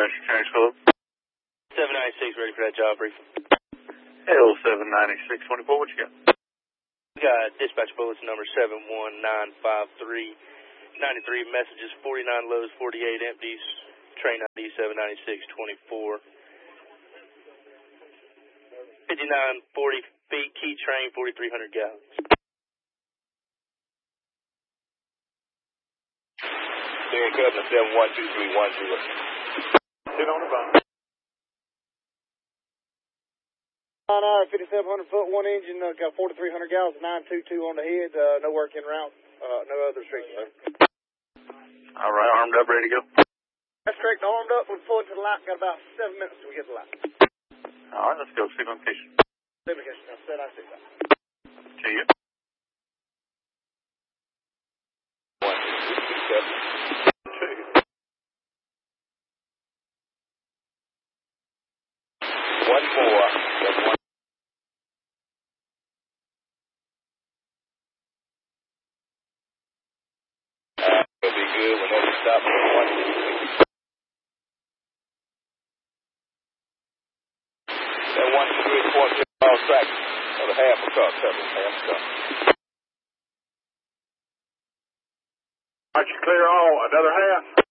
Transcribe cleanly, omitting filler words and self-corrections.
Nebraska Transport. 796, ready for that job brief. L79624, what you got? We got dispatch bulletin number 71953. 93 messages, 49 lows, 48 empties. Train ID 79624. 5940 feet, key train, 4,300 gallons. Sierra Governor 712310. Sit on the phone. 9 hour, 5,700 foot, one engine, got 4,300 gallons, 922 on the head, no work in route, no other restrictions. All right, armed up, ready to go? That's correct, armed up, we're full to the light, got about 7 minutes till we get the light. All right, let's go. Signal location. Signal location, now set I see that. To you. 1-4. It'll be good whenever you stop for 1-2. That 1-2 all track. Another half a car cover, half a car. All right, you clear all, another half.